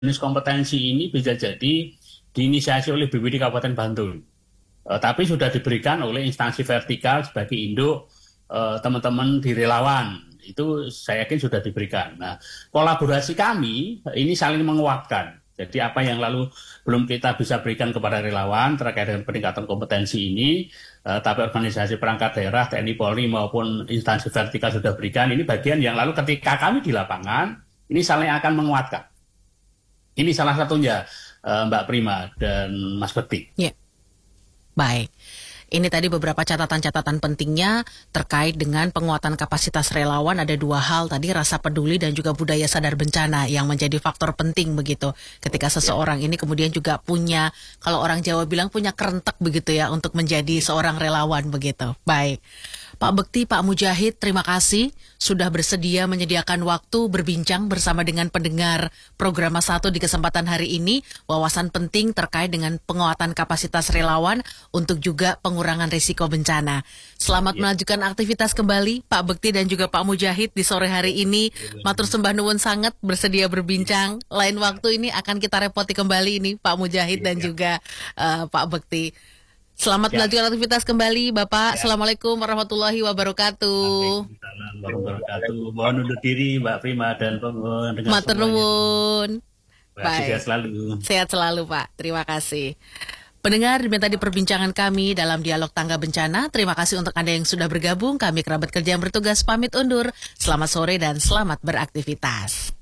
jenis kompetensi ini bisa jadi diinisiasi oleh BPD Kabupaten Bantul. Tapi sudah diberikan oleh instansi vertikal sebagai induk teman-teman di relawan. Itu saya yakin sudah diberikan. Nah, kolaborasi kami ini saling menguatkan. Jadi apa yang lalu belum kita bisa berikan kepada relawan terkait dengan peningkatan kompetensi ini, tapi organisasi perangkat daerah, TNI Polri maupun instansi vertikal sudah berikan. Ini bagian yang lalu ketika kami di lapangan, ini saling akan menguatkan. Ini salah satunya Mbak Prima dan Mas Bekti. Ya, baik. Ini tadi beberapa catatan-catatan pentingnya terkait dengan penguatan kapasitas relawan. Ada dua hal tadi, rasa peduli dan juga budaya sadar bencana yang menjadi faktor penting begitu. Ketika seseorang ini kemudian juga punya, kalau orang Jawa bilang punya kerentek begitu ya untuk menjadi seorang relawan begitu. Baik. Pak Bekti, Pak Mujahid, terima kasih sudah bersedia menyediakan waktu berbincang bersama dengan pendengar program 1 di kesempatan hari ini. Wawasan penting terkait dengan penguatan kapasitas relawan untuk juga pengurangan risiko bencana. Selamat melanjutkan aktivitas kembali Pak Bekti dan juga Pak Mujahid di sore hari ini. Matur sembah nuwun sangat bersedia berbincang. Lain waktu ini akan kita repoti kembali ini Pak Mujahid dan juga Pak Bekti. Selamat melanjutkan aktivitas kembali, Bapak. Assalamualaikum warahmatullahi wabarakatuh. Waalaikumsalam warahmatullahi wabarakatuh. Mohon undur diri, Mbak Prima dan pendengar Matur nuwun. Baik. Sehat selalu. Sehat selalu, Pak. Terima kasih. Pendengar, diminta di perbincangan kami dalam dialog tangga bencana. Terima kasih untuk Anda yang sudah bergabung. Kami kerabat kerja yang bertugas pamit undur. Selamat sore dan selamat beraktivitas.